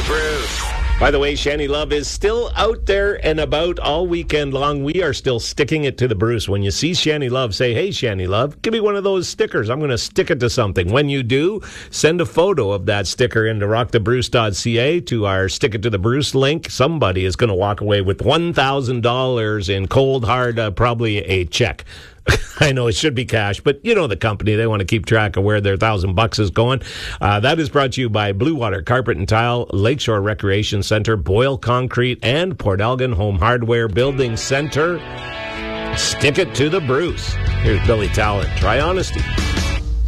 Bruce. By the way, Shanny Love is still out there and about all weekend long. We are still sticking it to the Bruce. When you see Shanny Love, say, hey, Shanny Love, give me one of those stickers. I'm going to stick it to something. When you do, send a photo of that sticker into rockthebruce.ca to our Stick It to the Bruce link. Somebody is going to walk away with $1,000 in cold, hard, probably a check. I know it should be cash, but you know the company. They want to keep track of where their $1,000 is going. That is brought to you by Blue Water Carpet and Tile, Lakeshore Recreation Center, Boyle Concrete, and Port Elgin Home Hardware Building Center. Stick it to the Bruce. Here's Billy Talent. Try honesty.